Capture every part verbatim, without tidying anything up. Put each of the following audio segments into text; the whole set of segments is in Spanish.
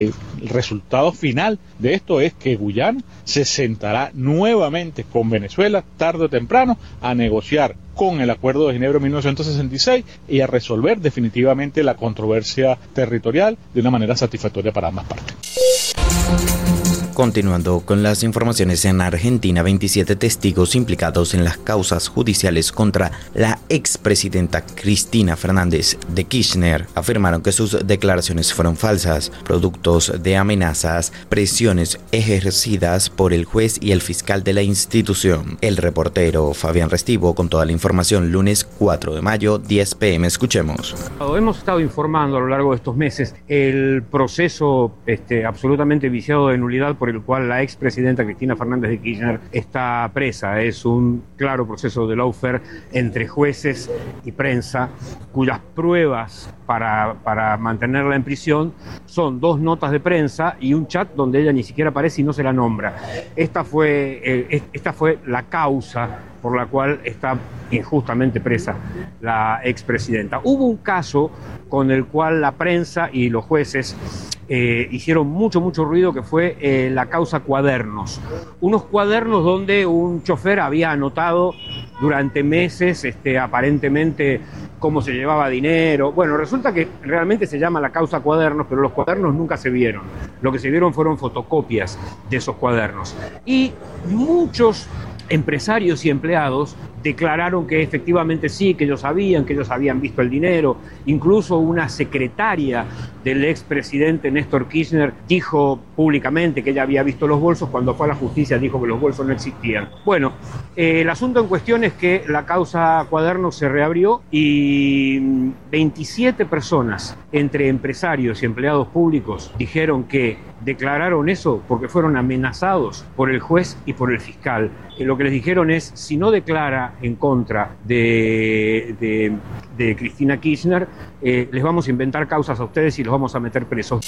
El resultado final de esto es que Guyana se sentará nuevamente con Venezuela tarde o temprano a negociar con el Acuerdo de Ginebra de mil novecientos sesenta y seis y a resolver definitivamente la controversia territorial de una manera satisfactoria para ambas partes. Continuando con las informaciones, en Argentina, veintisiete testigos implicados en las causas judiciales contra la expresidenta Cristina Fernández de Kirchner afirmaron que sus declaraciones fueron falsas, productos de amenazas, presiones ejercidas por el juez y el fiscal de la institución. El reportero Fabián Restivo con toda la información, lunes cuatro de mayo, diez pe eme. Escuchemos. Hemos estado informando a lo largo de estos meses el proceso este, absolutamente viciado de nulidad por el cual la expresidenta Cristina Fernández de Kirchner está presa. Es un claro proceso de lawfare entre jueces y prensa, cuyas pruebas para, para mantenerla en prisión son dos notas de prensa y un chat donde ella ni siquiera aparece y no se la nombra. Esta fue, eh, esta fue la causa por la cual está injustamente presa la expresidenta. Hubo un caso con el cual la prensa y los jueces Eh, hicieron mucho, mucho ruido, que fue eh, la causa Cuadernos. Unos cuadernos donde un chofer había anotado durante meses, este, aparentemente, cómo se llevaba dinero. Bueno, resulta que realmente se llama la causa Cuadernos, pero los cuadernos nunca se vieron. Lo que se vieron fueron fotocopias de esos cuadernos. Y muchos empresarios y empleados declararon que efectivamente sí, que ellos sabían, que ellos habían visto el dinero. Incluso una secretaria del expresidente Néstor Kirchner dijo públicamente que ella había visto los bolsos. Cuando fue a la justicia dijo que los bolsos no existían. Bueno, eh, el asunto en cuestión es que la causa Cuadernos se reabrió y veintisiete personas, entre empresarios y empleados públicos, dijeron que declararon eso porque fueron amenazados por el juez y por el fiscal. Eh, lo que les dijeron es, si no declara en contra de, de, de Cristina Kirchner, eh, les vamos a inventar causas a ustedes y los vamos a meter presos.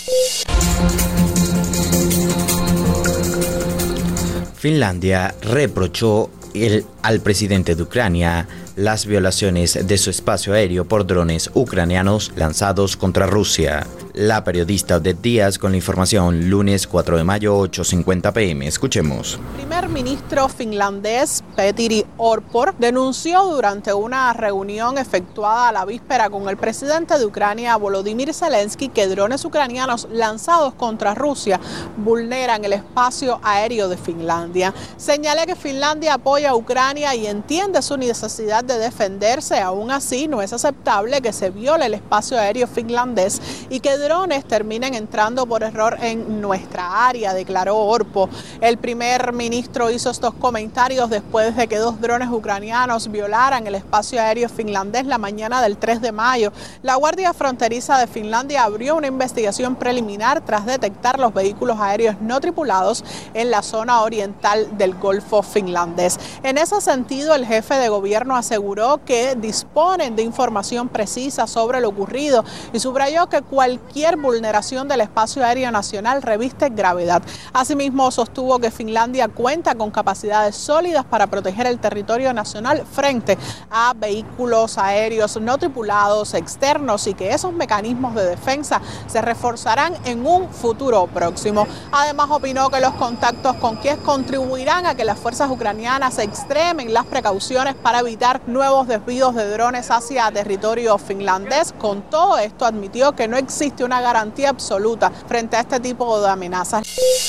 Finlandia reprochó el, al presidente de Ucrania las violaciones de su espacio aéreo por drones ucranianos lanzados contra Rusia. La periodista Odette Díaz con la información, lunes cuatro de mayo, ocho cincuenta pe eme. Escuchemos. El primer ministro finlandés Petteri Orpo denunció durante una reunión efectuada a la víspera con el presidente de Ucrania Volodymyr Zelensky que drones ucranianos lanzados contra Rusia vulneran el espacio aéreo de Finlandia. Señalé que Finlandia apoya a Ucrania y entiende su necesidad de defenderse. Aún así, no es aceptable que se viole el espacio aéreo finlandés y que drones terminen entrando por error en nuestra área, declaró Orpo. El primer ministro hizo estos comentarios después de que dos drones ucranianos violaran el espacio aéreo finlandés la mañana del tres de mayo. La Guardia Fronteriza de Finlandia abrió una investigación preliminar tras detectar los vehículos aéreos no tripulados en la zona oriental del Golfo finlandés. En ese sentido, el jefe de gobierno aseguró que disponen de información precisa sobre lo ocurrido y subrayó que cualquier Cualquier vulneración del espacio aéreo nacional reviste gravedad. Asimismo, sostuvo que Finlandia cuenta con capacidades sólidas para proteger el territorio nacional frente a vehículos aéreos no tripulados externos y que esos mecanismos de defensa se reforzarán en un futuro próximo. Además, opinó que los contactos con Kiev contribuirán a que las fuerzas ucranianas extremen las precauciones para evitar nuevos desvíos de drones hacia territorio finlandés. Con todo esto, admitió que no existe una garantía absoluta frente a este tipo de amenazas.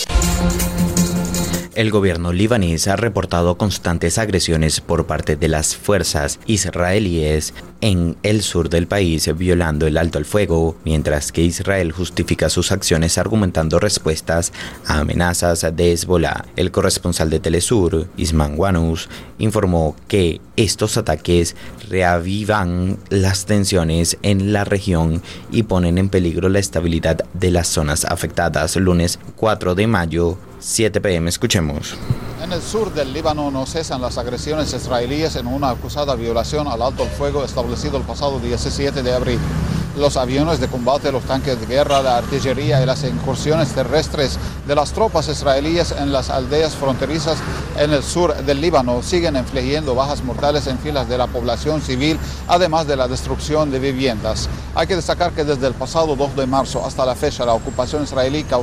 El gobierno libanés ha reportado constantes agresiones por parte de las fuerzas israelíes en el sur del país, violando el alto al fuego, mientras que Israel justifica sus acciones argumentando respuestas a amenazas de Hezbollah. El corresponsal de Telesur, Isman Wanus, informó que estos ataques reavivan las tensiones en la región y ponen en peligro la estabilidad de las zonas afectadas. Lunes cuatro de mayo, siete pe eme. Escuchemos. En el sur del Líbano no cesan las agresiones israelíes en una acusada violación al alto el fuego establecido el pasado diecisiete de abril. Los aviones de combate, los tanques de guerra, la artillería y las incursiones terrestres de las tropas israelíes en las aldeas fronterizas en el sur del Líbano siguen infligiendo bajas mortales en filas de la población civil, además de la destrucción de viviendas. Hay que destacar que desde el pasado dos de marzo hasta la fecha la ocupación israelí